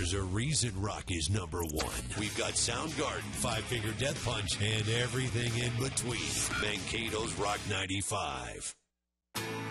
There's a reason rock is number one. We've got Soundgarden, Five Finger Death Punch, and everything in between. Mankato's Rock 95.